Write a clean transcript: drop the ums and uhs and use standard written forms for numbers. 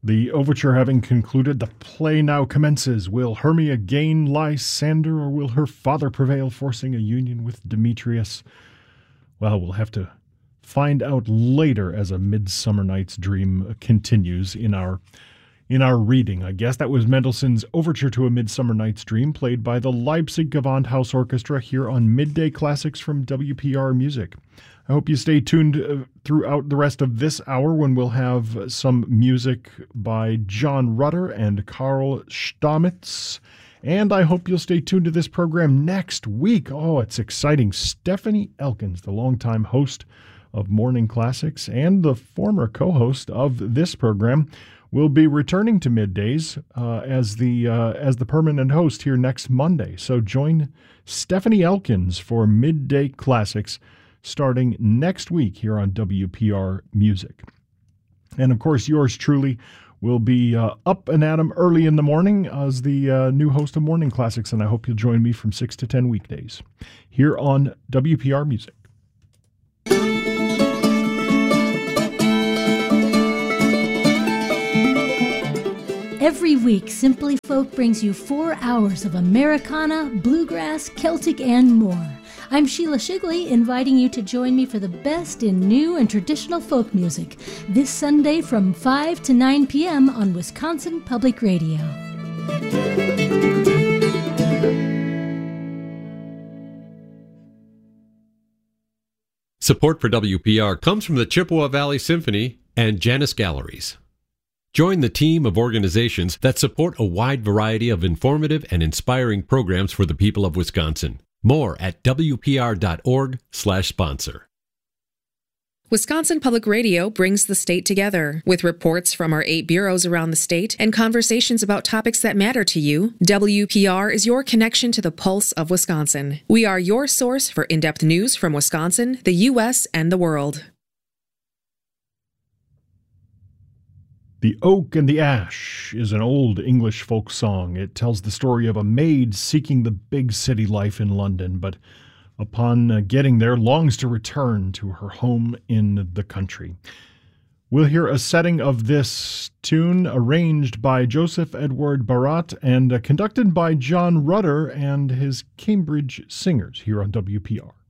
The overture having concluded, the play now commences. Will Hermia gain Lysander, or will her father prevail, forcing a union with Demetrius? Well, we'll have to find out later as A Midsummer Night's Dream continues in our reading. I guess that was Mendelssohn's Overture to A Midsummer Night's Dream, played by the Leipzig Gewandhaus Orchestra here on Midday Classics from WPR Music. I hope you stay tuned throughout the rest of this hour, when we'll have some music by John Rutter and Karl Stamitz. And I hope you'll stay tuned to this program next week. Oh, it's exciting. Stephanie Elkins, the longtime host of Morning Classics and the former co-host of this program, will be returning to Middays as the permanent host here next Monday. So join Stephanie Elkins for Midday Classics starting next week here on WPR Music. And of course, yours truly will be up and at 'em early in the morning as the new host of Morning Classics, and I hope you'll join me from 6 to 10 weekdays here on WPR Music. Every week, Simply Folk brings you 4 hours of Americana, bluegrass, Celtic, and more. I'm Sheila Shigley, inviting you to join me for the best in new and traditional folk music this Sunday from 5 to 9 p.m. on Wisconsin Public Radio. Support for WPR comes from the Chippewa Valley Symphony and Janus Galleries. Join the team of organizations that support a wide variety of informative and inspiring programs for the people of Wisconsin. More at wpr.org/sponsor. Wisconsin Public Radio brings the state together. With reports from our 8 bureaus around the state and conversations about topics that matter to you, WPR is your connection to the pulse of Wisconsin. We are your source for in-depth news from Wisconsin, the U.S., and the world. The Oak and the Ash is an old English folk song. It tells the story of a maid seeking the big city life in London, but upon getting there, longs to return to her home in the country. We'll hear a setting of this tune arranged by Joseph Edward Barat and conducted by John Rutter and his Cambridge Singers here on WPR.